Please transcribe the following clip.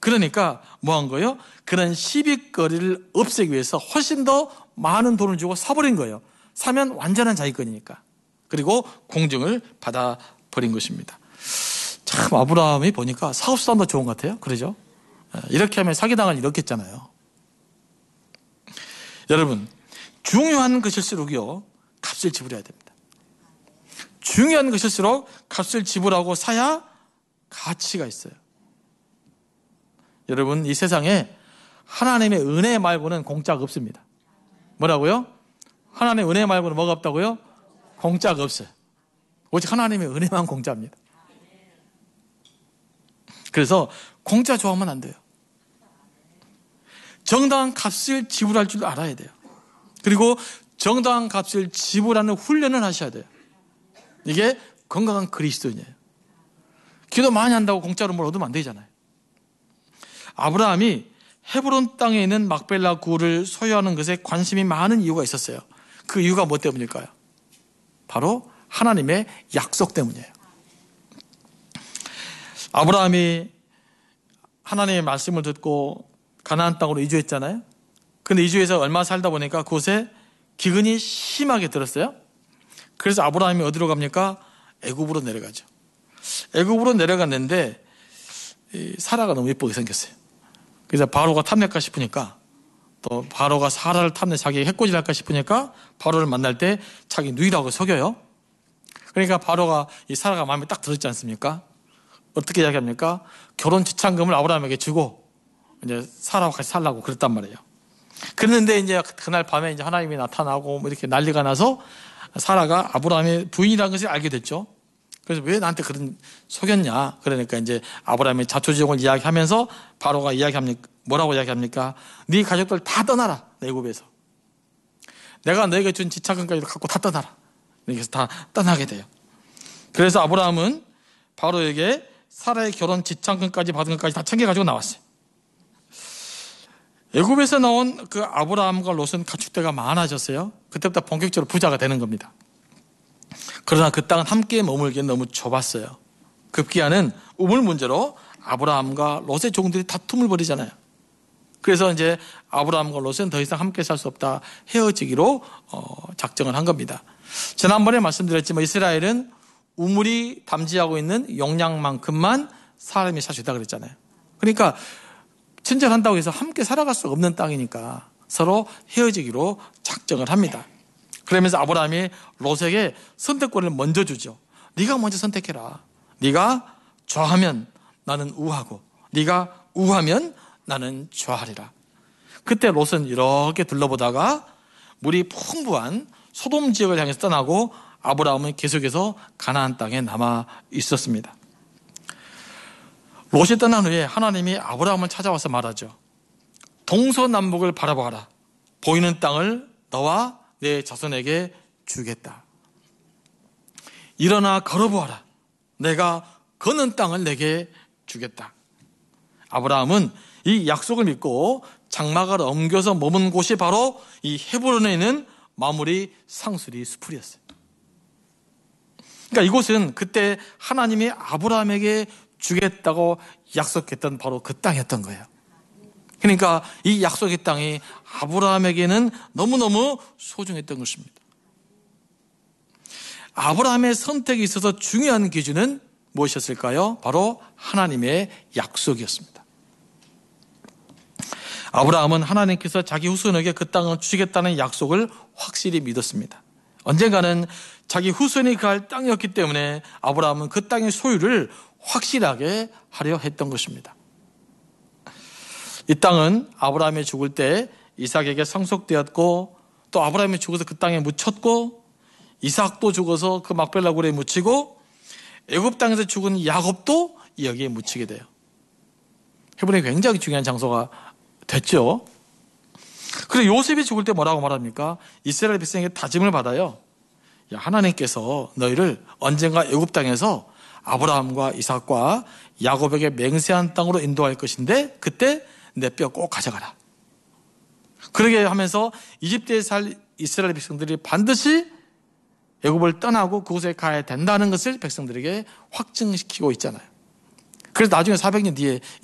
그러니까 뭐 한 거예요? 그런 시비거리를 없애기 위해서 훨씬 더 많은 돈을 주고 사버린 거예요. 사면 완전한 자기권이니까. 그리고 공증을 받아버린 것입니다. 참 아브라함이 보니까 사업수단도 좋은 것 같아요. 그러죠? 이렇게 하면 사기당할 일 없겠잖아요. 여러분, 중요한 것일수록요, 값을 지불해야 됩니다. 중요한 것일수록 값을 지불하고 사야 가치가 있어요. 여러분, 이 세상에 하나님의 은혜 말고는 공짜가 없습니다. 뭐라고요? 하나님의 은혜 말고는 뭐가 없다고요? 공짜가 없어요. 오직 하나님의 은혜만 공짜입니다. 그래서 공짜 좋아하면 안 돼요. 정당한 값을 지불할 줄 알아야 돼요. 그리고 정당한 값을 지불하는 훈련을 하셔야 돼요. 이게 건강한 그리스도인이에요. 기도 많이 한다고 공짜로 뭘 얻으면 안 되잖아요. 아브라함이 헤브론 땅에 있는 막벨라 굴을 소유하는 것에 관심이 많은 이유가 있었어요. 그 이유가 뭐 때문일까요? 바로 하나님의 약속 때문이에요. 아브라함이 하나님의 말씀을 듣고 가나안 땅으로 이주했잖아요. 근데 이주해서 얼마 살다 보니까 그곳에 기근이 심하게 들었어요. 그래서 아브라함이 어디로 갑니까? 애굽으로 내려가죠. 애굽으로 내려갔는데 사라가 너무 예쁘게 생겼어요. 그래서 바로가 탐낼까 싶으니까, 또 바로가 사라를 탐내 자기 해코지를 할까 싶으니까 바로를 만날 때 자기 누이라고 속여요. 그러니까 바로가 이 사라가 마음에 딱 들었지 않습니까? 어떻게 이야기합니까? 결혼 지참금을 아브라함에게 주고 이제 사라와 같이 살라고 그랬단 말이에요. 그랬는데 이제 그날 밤에 이제 하나님이 나타나고 뭐 이렇게 난리가 나서 사라가 아브라함의 부인이라는 것을 알게 됐죠. 그래서 왜 나한테 그런 속였냐? 그러니까 이제 아브라함의 자초지종을 이야기하면서 바로가 이야기합니까? 뭐라고 이야기합니까? 네 가족들 다 떠나라. 애굽에서. 내가 너에게 준 지참금까지 갖고 다 떠나라. 그래서 다 떠나게 돼요. 그래서 아브라함은 바로에게 사라의 결혼 지참금까지 받은 것까지 다 챙겨가지고 나왔어요. 애굽에서 나온 그 아브라함과 롯은 가축대가 많아졌어요. 그때부터 본격적으로 부자가 되는 겁니다. 그러나 그 땅은 함께 머물기엔 너무 좁았어요. 급기야는 우물 문제로 아브라함과 롯의 종들이 다툼을 벌이잖아요. 그래서 이제 아브라함과 롯은 더 이상 함께 살 수 없다 헤어지기로 작정을 한 겁니다. 지난번에 말씀드렸지만 이스라엘은 우물이 담지하고 있는 용량만큼만 사람이 살 수 있다고 그랬잖아요. 그러니까 친절한다고 해서 함께 살아갈 수 없는 땅이니까 서로 헤어지기로 작정을 합니다. 그러면서 아브라함이 롯에게 선택권을 먼저 주죠. 네가 먼저 선택해라. 네가 좌하면 나는 우하고 네가 우하면 나는 좌하리라. 그때 롯은 이렇게 둘러보다가 물이 풍부한 소돔 지역을 향해서 떠나고 아브라함은 계속해서 가나안 땅에 남아 있었습니다. 롯이 떠난 후에 하나님이 아브라함을 찾아와서 말하죠. 동서남북을 바라보아라. 보이는 땅을 너와 내 자손에게 주겠다. 일어나 걸어보아라. 내가 걷는 땅을 내게 주겠다. 아브라함은 이 약속을 믿고 장막을 옮겨서 머문 곳이 바로 이 헤브론에 있는 마므리 상수리 수풀이었어요. 그러니까 이곳은 그때 하나님이 아브라함에게 주겠다고 약속했던 바로 그 땅이었던 거예요. 그러니까 이 약속의 땅이 아브라함에게는 너무너무 소중했던 것입니다. 아브라함의 선택에 있어서 중요한 기준은 무엇이었을까요? 바로 하나님의 약속이었습니다. 아브라함은 하나님께서 자기 후손에게 그 땅을 주시겠다는 약속을 확실히 믿었습니다. 언젠가는 자기 후손이 갈 땅이었기 때문에 아브라함은 그 땅의 소유를 확실하게 하려 했던 것입니다. 이 땅은 아브라함이 죽을 때 이삭에게 상속되었고, 또 아브라함이 죽어서 그 땅에 묻혔고, 이삭도 죽어서 그 막벨라 굴에 묻히고, 애굽 땅에서 죽은 야곱도 여기에 묻히게 돼요. 헤브론이 굉장히 중요한 장소가 됐죠. 그리고 요셉이 죽을 때 뭐라고 말합니까? 이스라엘 백성에게 다짐을 받아요. 야, 하나님께서 너희를 언젠가 애굽 땅에서 아브라함과 이삭과 야곱에게 맹세한 땅으로 인도할 것인데 그때 내 뼈 꼭 가져가라. 그러게 하면서 이집트에 살 이스라엘 백성들이 반드시 애굽을 떠나고 그곳에 가야 된다는 것을 백성들에게 확증시키고 있잖아요. 그래서 나중에 400년 뒤에